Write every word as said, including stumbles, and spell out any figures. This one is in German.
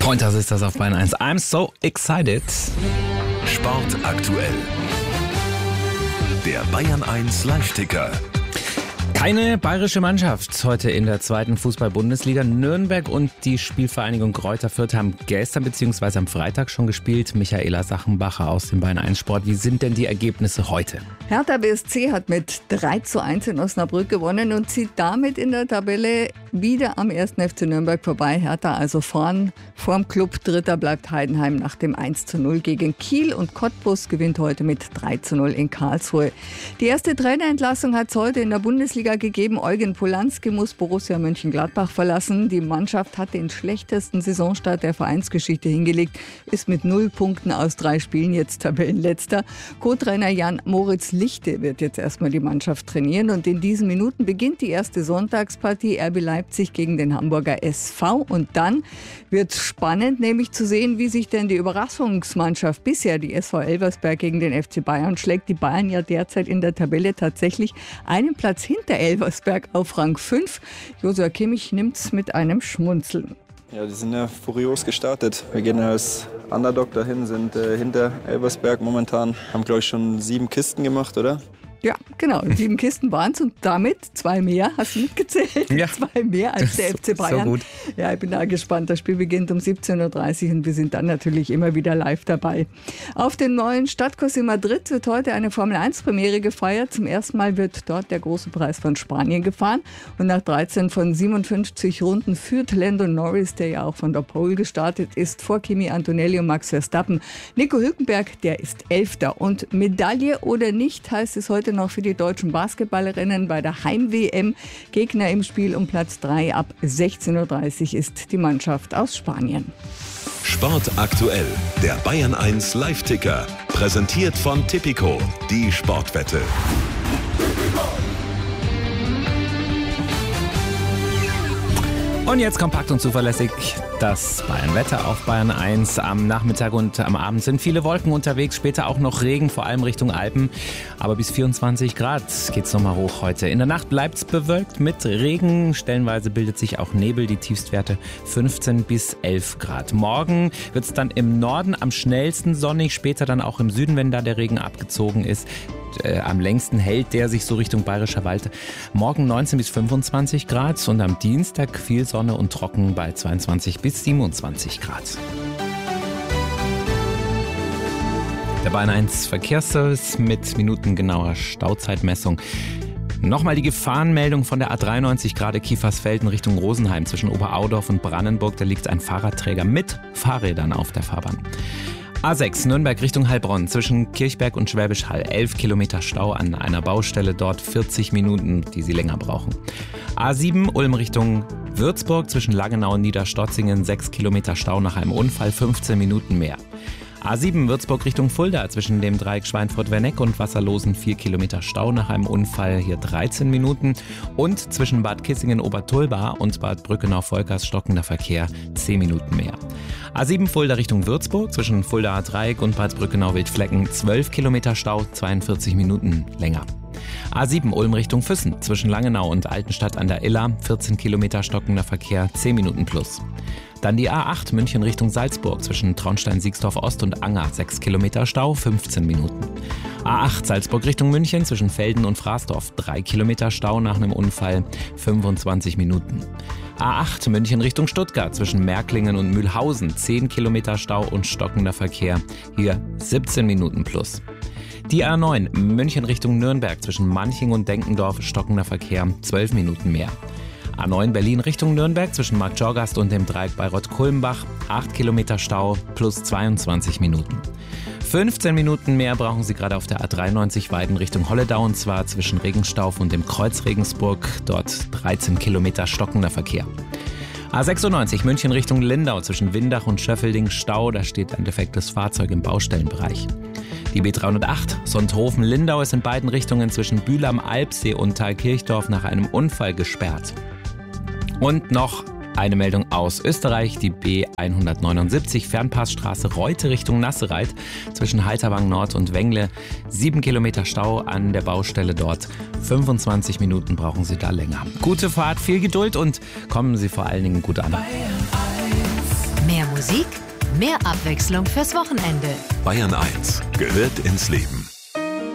Pointers ist das auf Bayern eins. I'm so excited. Sport aktuell. Der Bayern eins Live-Ticker. Keine bayerische Mannschaft heute in der zweiten Fußball-Bundesliga. Nürnberg und die Spielvereinigung Greuther Fürth haben gestern bzw. am Freitag schon gespielt. Michaela Sachenbacher aus dem Bayern eins Sport. Wie sind denn die Ergebnisse heute? Hertha B S C hat mit drei zu eins in Osnabrück gewonnen und zieht damit in der Tabelle wieder am ersten F C Nürnberg vorbei. Hertha also vorn vorm Club. Dritter bleibt Heidenheim nach dem eins zu null gegen Kiel und Cottbus gewinnt heute mit drei zu null in Karlsruhe. Die erste Trainerentlassung hat es heute in der Bundesliga gegeben. Eugen Polanski muss Borussia Mönchengladbach verlassen. Die Mannschaft hat den schlechtesten Saisonstart der Vereinsgeschichte hingelegt, ist mit null Punkten aus drei Spielen jetzt Tabellenletzter. Co-Trainer Jan Moritz Lichte wird jetzt erstmal die Mannschaft trainieren und in diesen Minuten beginnt die erste Sonntagspartie R B Leipzig gegen den Hamburger S V und dann wird es spannend, nämlich zu sehen, wie sich denn die Überraschungsmannschaft bisher, die S V Elversberg, gegen den F C Bayern schlägt. Die Bayern ja derzeit in der Tabelle tatsächlich einen Platz hinter Elversberg auf Rang fünf. Joshua Kimmich nimmt es mit einem Schmunzeln. Ja, die sind ja furios gestartet. Wir gehen als Underdog dahin, sind äh, hinter Elversberg momentan. Haben, glaube ich, schon sieben Kisten gemacht, oder? Ja, genau. Sieben Kisten waren es und damit zwei mehr, hast du mitgezählt? Ja. Zwei mehr als der F C Bayern. So gut. Ja, ich bin da gespannt. Das Spiel beginnt um siebzehn Uhr dreißig und wir sind dann natürlich immer wieder live dabei. Auf dem neuen Stadtkurs in Madrid wird heute eine Formel eins Premiere gefeiert. Zum ersten Mal wird dort der große Preis von Spanien gefahren. Und nach dreizehn von siebenundfünfzig Runden führt Lando Norris, der ja auch von der Pole gestartet ist, vor Kimi Antonelli und Max Verstappen. Nico Hülkenberg, der ist Elfter. Und Medaille oder nicht, heißt es heute noch für die deutschen Basketballerinnen bei der Heim-W M. Gegner im Spiel um Platz drei ab sechzehn Uhr dreißig ist die Mannschaft aus Spanien. Sport aktuell. Der Bayern eins Live-Ticker. Präsentiert von Tipico. Die Sportwette. Und jetzt kompakt und zuverlässig das Bayern-Wetter auf Bayern eins. Am Nachmittag und am Abend sind viele Wolken unterwegs, später auch noch Regen, vor allem Richtung Alpen. Aber bis vierundzwanzig Grad geht's nochmal hoch heute. In der Nacht bleibt's bewölkt mit Regen. Stellenweise bildet sich auch Nebel, die Tiefstwerte fünfzehn bis elf Grad. Morgen wird's dann im Norden am schnellsten sonnig, später dann auch im Süden, wenn da der Regen abgezogen ist. Äh, am längsten hält der sich so Richtung Bayerischer Wald. Morgen neunzehn bis fünfundzwanzig Grad und am Dienstag viel Sonne und trocken bei zweiundzwanzig bis siebenundzwanzig Grad. Der Bayern eins Verkehrsservice mit minutengenauer Stauzeitmessung. Nochmal die Gefahrenmeldung von der A dreiundneunzig gerade Kiefersfelden Richtung Rosenheim zwischen Oberaudorf und Brandenburg. Da liegt ein Fahrradträger mit Fahrrädern auf der Fahrbahn. A sechs Nürnberg Richtung Heilbronn zwischen Kirchberg und Schwäbisch Hall. elf Kilometer Stau an einer Baustelle, dort vierzig Minuten, die Sie länger brauchen. A sieben Ulm Richtung Würzburg zwischen Langenau und Niederstotzingen. sechs Kilometer Stau nach einem Unfall, fünfzehn Minuten mehr. A sieben Würzburg Richtung Fulda zwischen dem Dreieck Schweinfurt-Werneck und Wasserlosen. vier Kilometer Stau nach einem Unfall, hier dreizehn Minuten. Und zwischen Bad Kissingen-Obertulba und Bad Brückenau-Volkers stockender Verkehr, zehn Minuten mehr. A sieben Fulda Richtung Würzburg zwischen Fuldaer Dreieck und Bad Brückenau-Wildflecken. zwölf Kilometer Stau, zweiundvierzig Minuten länger. A sieben Ulm Richtung Füssen zwischen Langenau und Altenstadt an der Iller. vierzehn Kilometer stockender Verkehr, zehn Minuten plus. Dann die A acht München Richtung Salzburg zwischen Traunstein-Siegsdorf Ost und Anger. sechs Kilometer Stau, fünfzehn Minuten. A acht Salzburg Richtung München zwischen Velden und Fraßdorf. drei Kilometer Stau nach einem Unfall, fünfundzwanzig Minuten. A acht München Richtung Stuttgart zwischen Märklingen und Mühlhausen. zehn Kilometer Stau und stockender Verkehr. Hier siebzehn Minuten plus. Die A neun München Richtung Nürnberg zwischen Manching und Denkendorf. Stockender Verkehr, zwölf Minuten mehr. A neun Berlin Richtung Nürnberg zwischen Marktjorgast und dem Dreieck Bayreuth-Kulmbach. acht Kilometer Stau plus zweiundzwanzig Minuten. fünfzehn Minuten mehr brauchen Sie gerade auf der A dreiundneunzig Weiden Richtung Holledau und zwar zwischen Regenstauf und dem Kreuz Regensburg. Dort dreizehn Kilometer stockender Verkehr. A sechsundneunzig München Richtung Lindau zwischen Windach und Schöffelding Stau. Da steht ein defektes Fahrzeug im Baustellenbereich. Die B dreihundertacht Sonthofen-Lindau ist in beiden Richtungen zwischen Bühl am Alpsee und Thalkirchdorf nach einem Unfall gesperrt. Und noch eine Meldung aus Österreich, die B hundertneunundsiebzig Fernpassstraße Reute Richtung Nassereit zwischen Halterwang Nord und Wengle. Sieben Kilometer Stau an der Baustelle dort. fünfundzwanzig Minuten brauchen Sie da länger. Gute Fahrt, viel Geduld und kommen Sie vor allen Dingen gut an. Mehr Musik Musik, mehr Abwechslung fürs Wochenende. Bayern eins gehört ins Leben.